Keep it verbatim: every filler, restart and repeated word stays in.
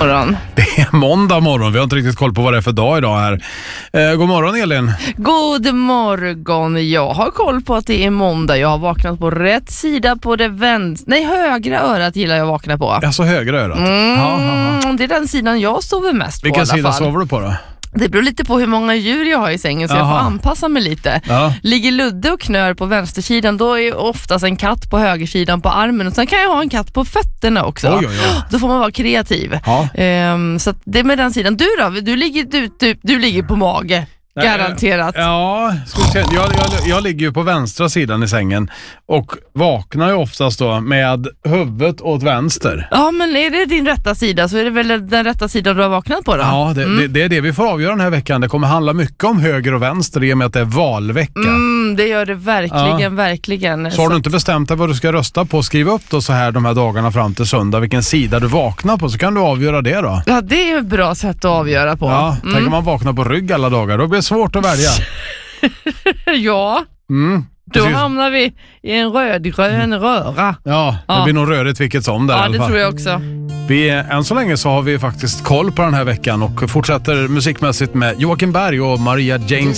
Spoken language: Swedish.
morgon. Det är måndag morgon, vi har inte riktigt koll på vad det är för dag idag här. Eh, god morgon Elin. God morgon, jag har koll på att det är måndag. Jag har vaknat på rätt sida på det vänstra, nej högra örat gillar jag att vakna på. Alltså högra örat? Mm, ja, ja, ja. Det är den sidan jag sover mest Vilken på i alla sida fall. sover du på då? Det beror lite på hur många djur jag har i sängen, så Aha. jag får anpassa mig lite. Ja. Ligger Ludde och knör på vänstersidan, då är oftast en katt på högersidan på armen. Och sen kan jag ha en katt på fötterna också. Oj, oj, oj. Då får man vara kreativ. Ja. Ehm, så att det är med den sidan. Du då? Du ligger, du, du, du ligger på mage. Nej, Garanterat. Ja, ska vi se. Jag, jag, jag ligger ju på vänstra sidan i sängen och vaknar ju oftast då med huvudet åt vänster. Ja, men är det din rätta sida så är det väl den rätta sidan du har vaknat på då? Ja, det, mm. det, det är det vi får avgöra den här veckan. Det kommer handla mycket om höger och vänster i och med att det är valvecka. Mm, det gör det verkligen, Ja. verkligen. Så har du inte bestämt dig vad du ska rösta på, skriv upp då så här de här dagarna fram till söndag vilken sida du vaknar på, så kan du avgöra det då. Ja, det är ett bra sätt att avgöra på. Ja, mm. tänk om man vaknar på rygg alla dagar, då blir det svårt att välja. Ja, Mm, då precis. hamnar vi i en röd-grön röra. Ja, det Ja. blir nog rörigt vilket som där. Ja, i alla det fall. tror jag också. Vi, än så länge så har vi faktiskt koll på den här veckan och fortsätter musikmässigt med Joakim Berg och Maria Jane